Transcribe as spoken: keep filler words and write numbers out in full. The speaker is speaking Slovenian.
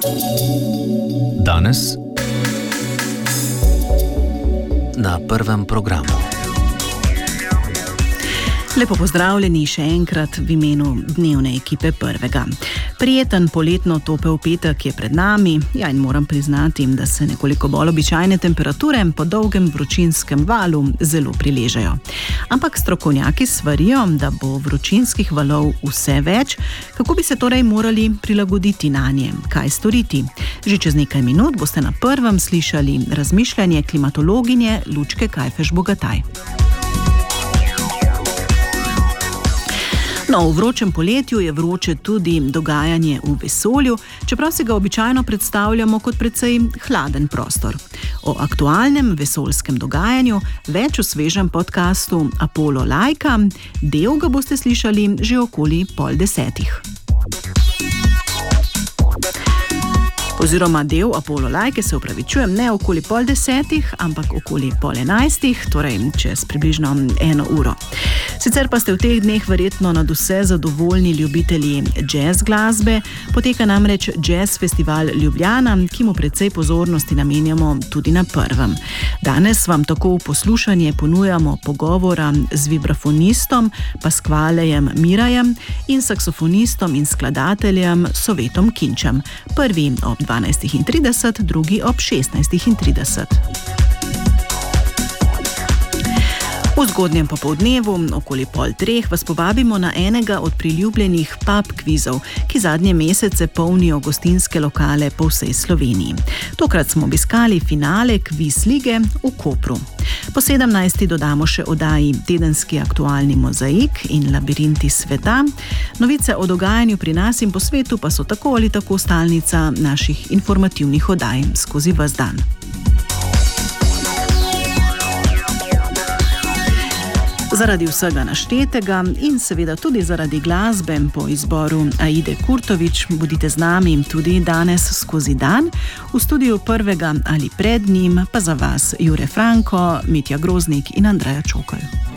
Danes na Prvem programu. Lepo pozdravljeni še enkrat v imenu dnevne ekipe Prvega. Prijeten poletno topel petek je pred nami, ja in moram priznati, da se nekoliko bolj običajne temperature po dolgem vročinskem valu zelo priležejo. Ampak strokovnjaki svarijo, da bo vročinskih valov vse več, kako bi se torej morali prilagoditi nanje, kaj storiti. Že čez nekaj minut boste na Prvem slišali razmišljanje klimatologinje Lučke Kajfež-Bogataj. No, v vročem poletju je vroče tudi dogajanje v vesolju, čeprav si ga običajno predstavljamo kot precej hladen prostor. O aktualnem vesoljskem dogajanju več v svežem podcastu Apollo Lajka, del ga boste slišali že okoli pol desetih. Oziroma del Apollo Lajke, se upravičujem, ne okoli pol desetih, ampak okoli pol enajstih, torej čez približno eno uro. Sicer pa ste v teh dneh verjetno nadvse zadovoljni ljubitelji jazz glasbe, poteka namreč Jazz Festival Ljubljana, ki mu precej pozornosti namenjamo tudi na Prvem. Danes vam tako v poslušanje ponujamo pogovora z vibrafonistom Pasqualejem Mirajem in saksofonistom in skladateljem Sovetom Kinčem. Prvi ob dvanajstih in trideset, drugi ob šestnajstih in trideset. V zgodnjem popoldnevu, okoli pol treh, vas povabimo na enega od priljubljenih pub kvizov, ki zadnje mesece polnijo gostinske lokale po vsej Sloveniji. Tokrat smo obiskali finale kviz lige v Kopru. Po sedemnajsti dodamo še oddaji Tedenski aktualni mozaik in Labirinti sveta. Novice o dogajanju pri nas in po svetu pa so tako ali tako stalnica naših informativnih oddaj skozi ves dan. Zaradi vsega naštetega in seveda tudi zaradi glasbe po izboru Aide Kurtovič bodite z nami tudi danes skozi dan. V studiu Prvega ali pred njim pa za vas Jure Franko, Mitja Groznik in Andreja Čokl.